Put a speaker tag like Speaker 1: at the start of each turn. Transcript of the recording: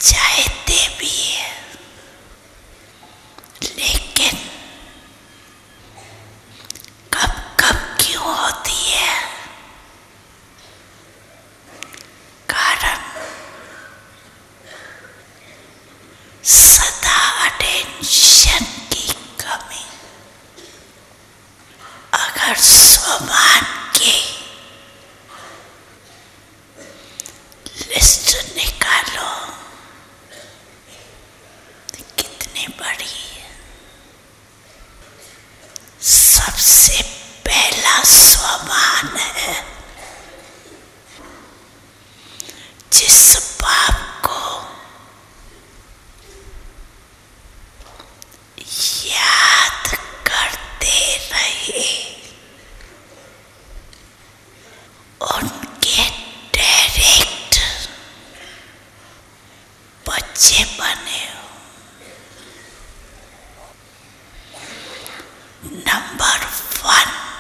Speaker 1: चाहते भी हैं, लेकिन कब कब क्यों होती है? कारण सदा अटेंशन की कमी। अगर स्वमान की लिस्ट निकालो कितनी बड़ी है। सबसे पहला स्वमान है जिस बाप को याद करते रहे उनके डायरेक्ट बच्चे बने हो। नंबर 1